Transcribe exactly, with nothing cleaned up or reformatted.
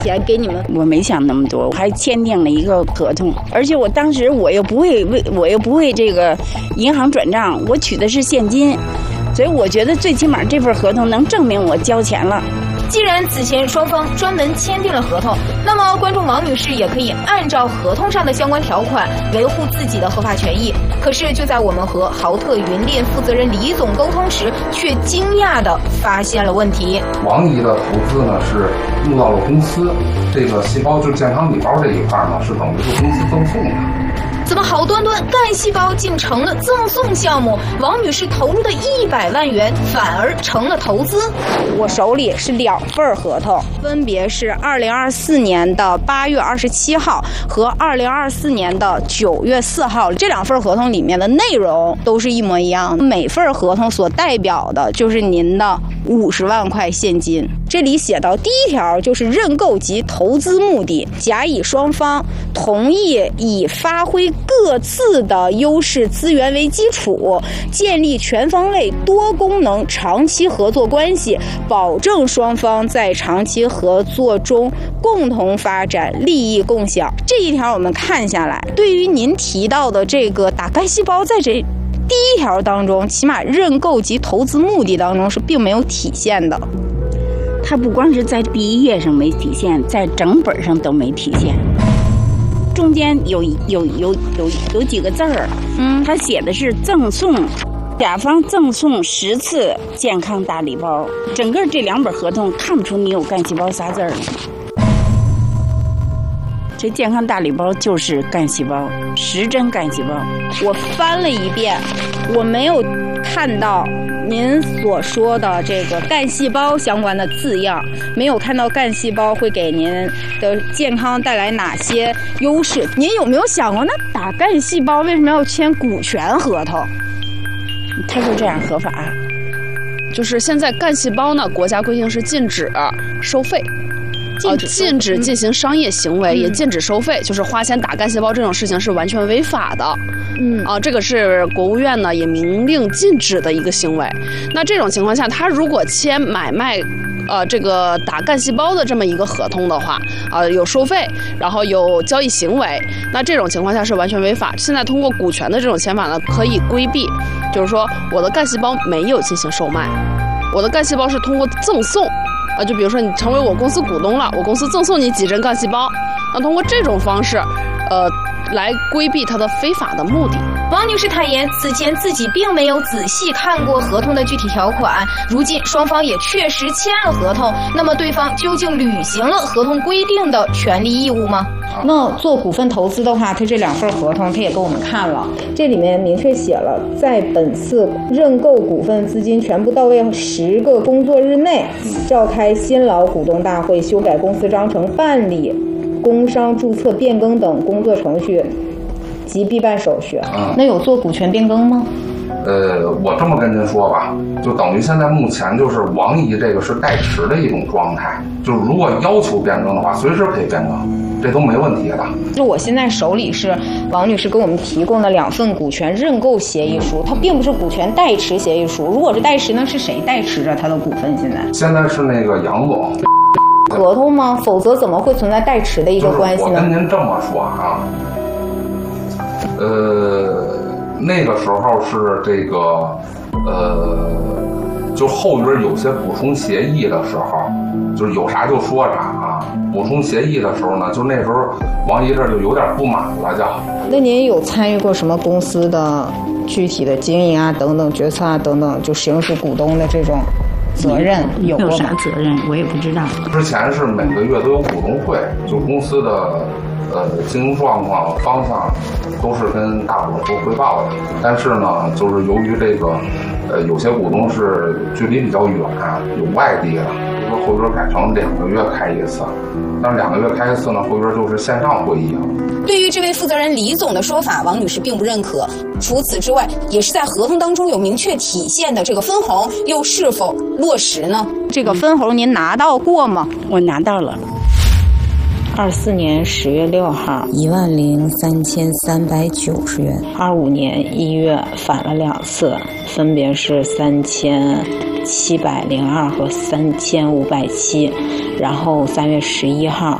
钱给你们？ 我没想那么多，我还签订了一个合同，而且我当时我又不会为我又不会这个银行转账，我取的是现金，所以我觉得最起码这份合同能证明我交钱了。 既然此前双方专门签订了合同，那么观众王女士也可以按照合同上的相关条款维护自己的合法权益。可是就在我们和豪特云链负责人李总沟通时，却惊讶地发现了问题。 王姨的投资呢是入到了公司，这个细胞就是健康礼包这一块呢是等于是公司赠送的。 怎么好端端干细胞竟成了赠送项目？王女士投入的一百万元反而成了投资。 我手里是两份合同，分别是二零二四年的八月二十七号和二零二四年的九月四号。这两份合同里面的内容都是一模一样的，每份合同所代表的就是您的五十万块现金。这里写到第一条就是认购及投资目的，甲乙双方同意以发挥各自的优势资源为基础，建立全方位多功能长期合作关系，保证双方在长期合作中共同发展，利益共享。这一条我们看下来，对于您提到的这个打干细胞，在这第一条当中，起码认购及投资目的当中是并没有体现的。它不光是在第一页上没体现，在整本上都没体现。中间有有有有有几个字儿，嗯，他写的是赠送，甲方赠送十次健康大礼包。整个这两本合同看不出你有干细胞仨字儿。这健康大礼包就是干细胞，十针干细胞。我翻了一遍，我没有看到您所说的这个干细胞相关的字样，没有看到干细胞会给您的健康带来哪些优势。您有没有想过，那打干细胞为什么要签股权合同？他说这样合法。 就是现在干细胞呢，国家规定是禁止收费。呃，禁止进行商业行为，嗯、也禁止收费，就是花钱打干细胞这种事情是完全违法的。嗯，啊、呃，这个是国务院呢也明令禁止的一个行为。那这种情况下，他如果签买卖，呃，这个打干细胞的这么一个合同的话，啊、呃，有收费，然后有交易行为，那这种情况下是完全违法。现在通过股权的这种签法呢，可以规避，就是说我的干细胞没有进行售卖，我的干细胞是通过赠送。啊，就比如说你成为我公司股东了，我公司赠送你几针干细胞，那通过这种方式，呃，来规避它的非法的目的。 王女士坦言，此前自己并没有仔细看过合同的具体条款，如今双方也确实签了合同，那么对方究竟履行了合同规定的权利义务吗？ 那做股份投资的话，他这两份合同他也给我们看了，这里面明确写了，在本次认购股份资金全部到位十个工作日内，召开新老股东大会，修改公司章程，办理工商注册变更等工作程序及必办手续。嗯、那有做股权变更吗？ 呃，我这么跟您说吧，就等于现在目前就是王姨这个是代持的一种状态，就是如果要求变更的话，随时可以变更，这都没问题的。 就我现在手里是王女士给我们提供的两份股权认购协议书，它并不是股权代持协议书。如果是代持，那是谁代持着他的股份？现在现在是那个杨总合同吗？否则怎么会存在代持的一个关系呢？ 我跟您这么说啊，呃。那个时候是这个，呃，就后边有些补充协议的时候，就是有啥就说啥啊。补充协议的时候呢，就那时候王姨这就有点不满了，就。 那您有参与过什么公司的具体的经营啊、等等决策啊、等等，就行使股东的这种责任有过吗？ 有啥责任我也不知道。 之前是每个月都有股东会，就公司的。呃，经营状况方向都是跟大股东做汇报的，但是呢，就是由于这个，呃，有些股东是距离比较远，有外地的，比如说后边改成两个月开一次，但是两个月开一次呢，后边就是线上会议了。 对于这位负责人李总的说法，王女士并不认可。除此之外，也是在合同当中有明确体现的这个分红，又是否落实呢？ 这个分红您拿到过吗？我拿到了。 二四年十月六号一万零三千三百九十元， 二五年一月返了两次，分别是三千七百零二和三千五百七，然后三月十一号